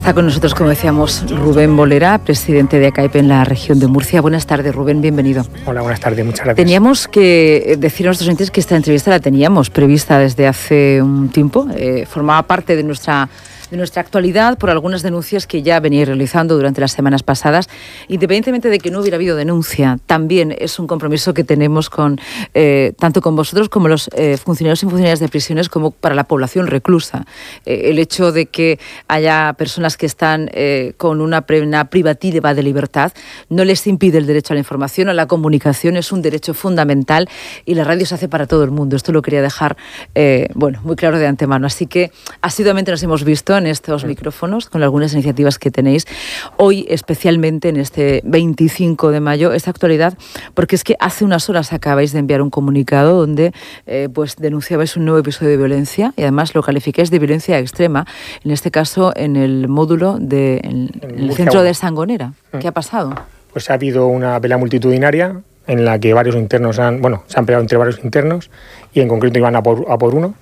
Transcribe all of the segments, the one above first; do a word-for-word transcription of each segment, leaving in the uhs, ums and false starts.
Está con nosotros, como decíamos, Rubén Bolera, presidente de ACAIP en la región de Murcia. Buenas tardes, Rubén, bienvenido. Hola, buenas tardes, muchas gracias. Teníamos que decir a nuestros oyentes que esta entrevista la teníamos prevista desde hace un tiempo. Eh, formaba parte de nuestra... de nuestra actualidad por algunas denuncias que ya venía realizando durante las semanas pasadas. Independientemente de que no hubiera habido denuncia, también es un compromiso que tenemos con eh, tanto con vosotros como los eh, funcionarios y funcionarias de prisiones, como para la población reclusa. Eh, el hecho de que haya personas que están eh, con una, una privativa de libertad no les impide el derecho a la información, a la comunicación, es un derecho fundamental y la radio se hace para todo el mundo. Esto lo quería dejar eh, bueno, muy claro de antemano. Así que asiduamente nos hemos visto en estos micrófonos con algunas iniciativas que tenéis hoy, especialmente en este veinticinco de mayo, esta actualidad, porque es que hace unas horas acabáis de enviar un comunicado donde eh, pues denunciabais un nuevo episodio de violencia y además lo calificáis de violencia extrema, en este caso en el módulo de en, en el centro de Sangonera. ¿Qué ha pasado? Pues ha habido una pelea multitudinaria en la que varios internos han, bueno, se han peleado entre varios internos y en concreto iban a por, a por uno.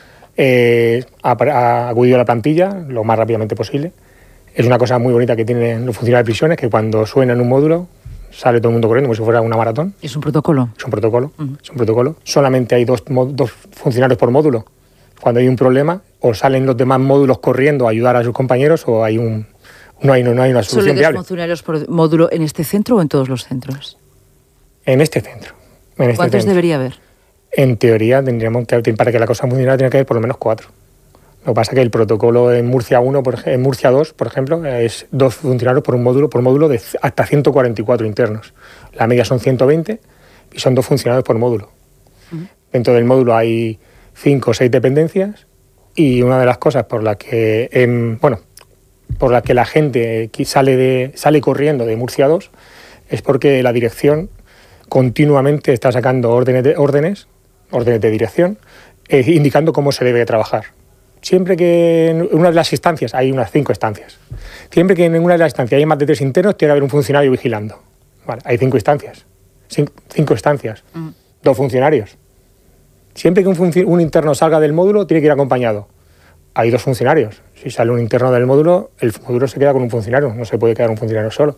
Eh, ha, ha acudido a la plantilla lo más rápidamente posible. Es una cosa muy bonita que tienen los funcionarios de prisiones, que cuando suena en un módulo sale todo el mundo corriendo como si fuera una maratón. ¿Es un protocolo? Es un protocolo, uh-huh. es un protocolo. Solamente hay dos, dos funcionarios por módulo. Cuando hay un problema, o salen los demás módulos corriendo a ayudar a sus compañeros, o hay un no hay, no, no hay una solución viable. ¿Solo hay dos funcionarios por módulo en este centro o en todos los centros? En este centro. En este ¿Cuántos centro. debería haber? En teoría, tendríamos que, para que la cosa funcionara, tendría que haber por lo menos cuatro. Lo que pasa es que el protocolo en Murcia uno, por, en Murcia dos, por ejemplo, es dos funcionarios por un módulo, por módulo de hasta ciento cuarenta y cuatro internos. La media son ciento veinte y son dos funcionarios por módulo. Uh-huh. Dentro del módulo hay cinco o seis dependencias y una de las cosas por las que, eh, bueno, por las que la gente sale, de, sale corriendo de Murcia dos es porque la dirección continuamente está sacando órdenes de, órdenes órdenes de dirección, eh, indicando cómo se debe trabajar. Siempre que en una de las instancias, hay unas cinco instancias, siempre que en una de las instancias hay más de tres internos, tiene que haber un funcionario vigilando. Vale, hay cinco instancias, cinco, cinco instancias, uh-huh. dos funcionarios. Siempre que un, func- un interno salga del módulo, tiene que ir acompañado. Hay dos funcionarios. Si sale un interno del módulo, el módulo se queda con un funcionario, no se puede quedar un funcionario solo.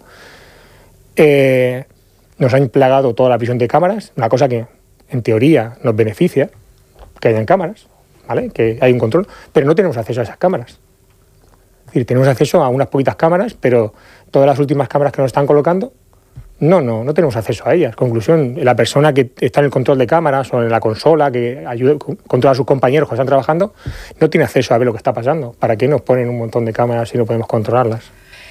Eh, nos han plagado toda la prisión de cámaras, una cosa que en teoría nos beneficia, que hayan cámaras, ¿vale? Que hay un control, pero no tenemos acceso a esas cámaras. Es decir, tenemos acceso a unas poquitas cámaras, pero todas las últimas cámaras que nos están colocando, no, no, no tenemos acceso a ellas. Conclusión, la persona que está en el control de cámaras o en la consola, que ayuda, controla a sus compañeros que están trabajando, no tiene acceso a ver lo que está pasando. ¿Para qué nos ponen un montón de cámaras si no podemos controlarlas?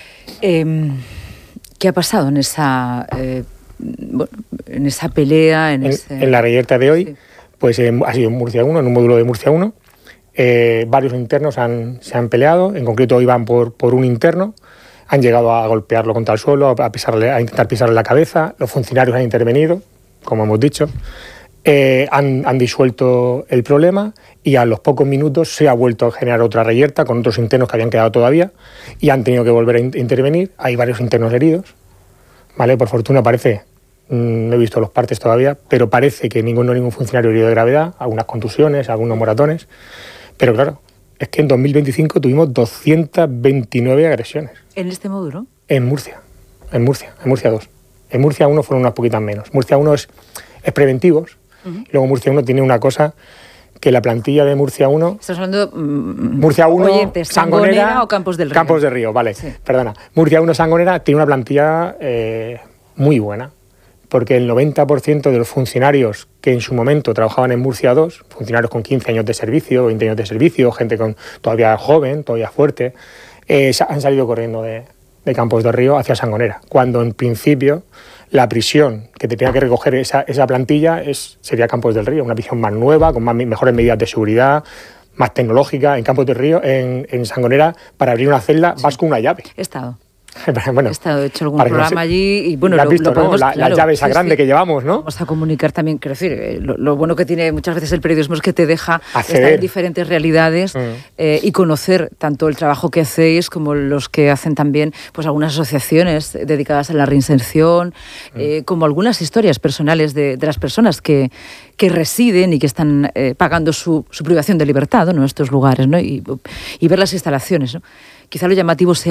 Eh, ¿Qué ha pasado en esa... Eh... Bueno, en esa pelea, en, en, ese... en la reyerta de hoy, sí. Pues eh, ha sido en Murcia uno, en un módulo de Murcia uno. Eh, varios internos han, se han peleado, en concreto iban por, por un interno, han llegado a golpearlo contra el suelo, a, pisarle, a intentar pisarle la cabeza. Los funcionarios han intervenido, como hemos dicho, eh, han, han disuelto el problema y a los pocos minutos se ha vuelto a generar otra reyerta con otros internos que habían quedado todavía y han tenido que volver a in- intervenir. Hay varios internos heridos, ¿vale? Por fortuna parece... No he visto los partes todavía, pero parece que ninguno ningún funcionario herido de gravedad, algunas contusiones, algunos moratones. Pero claro, es que en dos mil veinticinco tuvimos doscientas veintinueve agresiones. ¿En este módulo? En Murcia, en Murcia, en Murcia dos. En Murcia uno fueron unas poquitas menos. Murcia uno es, es preventivos, uh-huh. Y luego Murcia uno tiene una cosa que la plantilla de Murcia uno... ¿Estás hablando mmm, Murcia uno, oyentes, Sangonera, Sangonera o Campos del Río? Campos del Río, vale, sí. Perdona. Murcia uno, Sangonera tiene una plantilla eh, muy buena. Porque el noventa por ciento de los funcionarios que en su momento trabajaban en Murcia dos, funcionarios con quince años de servicio, veinte años de servicio, gente con todavía joven, todavía fuerte, eh, han salido corriendo de, de Campos del Río hacia Sangonera, cuando en principio la prisión que te tenía que recoger esa, esa plantilla es, sería Campos del Río, una prisión más nueva, con más, mejores medidas de seguridad, más tecnológica. En Campos del Río, en, en Sangonera, para abrir una celda vas con una llave. He estado. Bueno, he estado, he hecho algún programa no allí y bueno, lo, visto, lo podemos, ¿no? La, claro, la llave esa sí, grande sí. que llevamos, ¿no? Vamos a comunicar también, quiero decir, lo, lo bueno que tiene muchas veces el periodismo es que te deja acceder. Estar en diferentes realidades mm. eh, y conocer tanto el trabajo que hacéis como los que hacen también pues algunas asociaciones dedicadas a la reinserción, mm. eh, como algunas historias personales de, de las personas que, que residen y que están eh, pagando su, su privación de libertad, ¿no? En estos lugares, ¿no? Y, y ver las instalaciones, ¿no? quizá lo llamativo sea